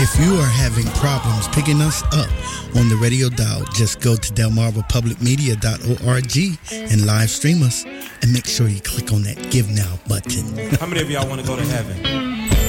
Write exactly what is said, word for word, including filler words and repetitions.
If you are having problems picking us up on the radio dial, just go to delmarva public media dot org and live stream us, and make sure you click on that Give Now button. How many of y'all want to go to heaven?